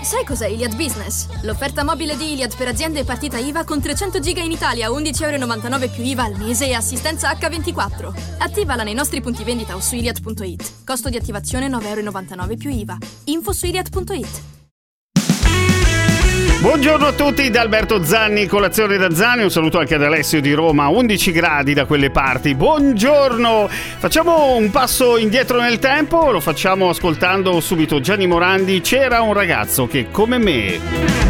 Sai cos'è Iliad Business? L'offerta mobile di Iliad per aziende e partita IVA con 300 giga in Italia, 11,99 € più IVA al mese e assistenza H24. Attivala nei nostri punti vendita o su iliad.it. Costo di attivazione 9,99 € più IVA. Info su iliad.it. Buongiorno a tutti da Alberto Zanni, colazione da Zanni, un saluto anche ad Alessio di Roma, 11 gradi da quelle parti, buongiorno! Facciamo un passo indietro nel tempo, lo facciamo ascoltando subito Gianni Morandi, c'era un ragazzo che come me...